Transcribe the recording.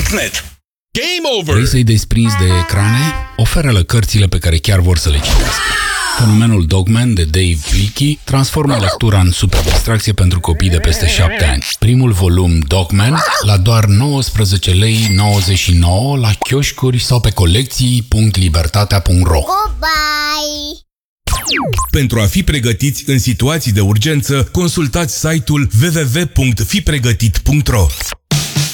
România.net. Game over! Vrei să-i desprinzi de ecrane? Oferă-le cărțile pe care chiar vor să le citească. Fenomenul Dogman de Dave Leakey transformă lectura în super distracție pentru copii de peste 7 ani. Primul volum Dogman la doar 19 lei 99 la chioșcuri sau pe colecții.libertatea.ro. Bye! Pentru a fi pregătiți în situații de urgență, consultați site-ul www.fipregătit.ro.